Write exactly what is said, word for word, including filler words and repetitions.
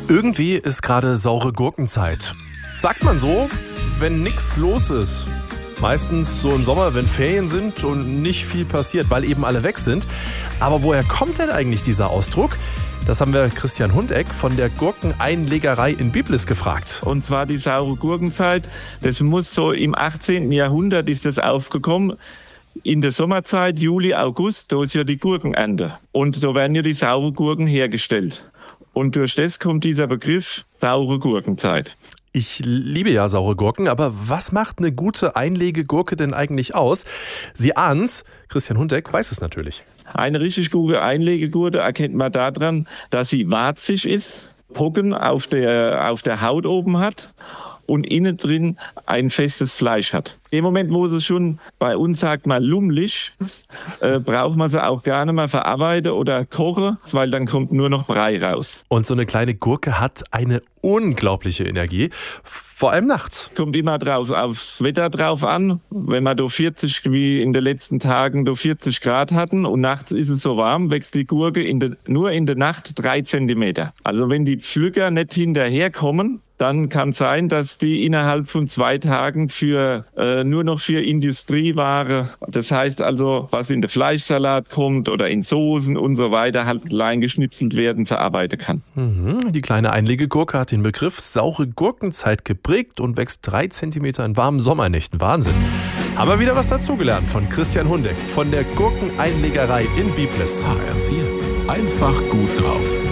Irgendwie ist gerade saure Gurkenzeit. Sagt man so, wenn nichts los ist. Meistens so im Sommer, wenn Ferien sind und nicht viel passiert, weil eben alle weg sind. Aber woher kommt denn eigentlich dieser Ausdruck? Das haben wir Christian Hundeck von der Gurkeneinlegerei in Biblis gefragt. Und zwar die saure Gurkenzeit. Das muss so im achtzehnten Jahrhundert ist das aufgekommen. In der Sommerzeit, Juli, August, da ist ja die Gurkenernte. Und da werden ja die sauren Gurken hergestellt. Und durch das kommt dieser Begriff saure Gurkenzeit. Ich liebe ja saure Gurken, aber was macht eine gute Einlegegurke denn eigentlich aus? Sie ahnen's, Christian Hundeck weiß es natürlich. Eine richtig gute Einlegegurke erkennt man daran, dass sie warzig ist, Pocken auf der, auf der Haut oben hat und innen drin ein festes Fleisch hat. Im Moment, wo sie schon bei uns sagt man lummelig, äh, braucht man sie auch gerne mal verarbeiten oder kochen, weil dann kommt nur noch Brei raus. Und so eine kleine Gurke hat eine unglaubliche Energie, vor allem nachts. Kommt immer drauf, aufs Wetter drauf an. Wenn wir da vierzig, wie in den letzten Tagen, da vierzig Grad hatten und nachts ist es so warm, wächst die Gurke in de, nur in der Nacht drei Zentimeter. Also wenn die Pflücker nicht hinterherkommen, dann kann es sein, dass die innerhalb von zwei Tagen für äh, nur noch für Industrieware, das heißt also, was in den Fleischsalat kommt oder in Soßen und so weiter, halt klein geschnipselt werden, verarbeiten kann. Mhm. Die kleine Einlegegurke hat den Begriff saure Gurkenzeit geprägt und wächst drei Zentimeter in warmen Sommernächten. Wahnsinn. Haben wir wieder was dazugelernt von Christian Hundeck von der Gurkeneinlegerei in Biblis. H R vier. Einfach gut drauf.